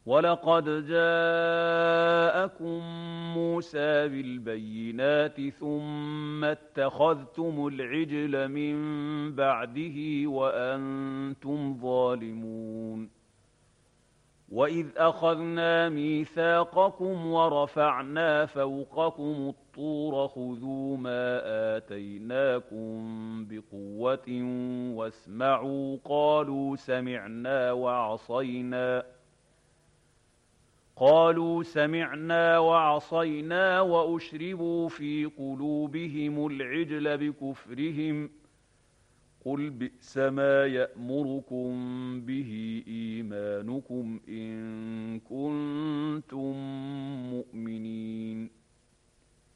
وَلَقَدْ جَاءَكُم مُّوسَىٰ بِالْبَيِّنَاتِ ثُمَّ اتَّخَذْتُمُ الْعِجْلَ مِن بَعْدِهِ وَأَنتُمْ ظَالِمُونَ وَإِذْ أَخَذْنَا مِيثَاقَكُمْ وَرَفَعْنَا فَوْقَكُمُ الطُّورَ خُذُوا مَا آتَيْنَاكُم بِقُوَّةٍ وَاسْمَعُوا قَالُوا سَمِعْنَا وَعَصَيْنَا وَأُشْرِبُوا فِي قُلُوبِهِمُ الْعِجْلَ بِكُفْرِهِمْ ۚ قُلْ بِئْسَمَا يَأْمُرُكُم بِهِ إِيمَانُكُمْ إِن كُنتُم مُّؤْمِنِينَ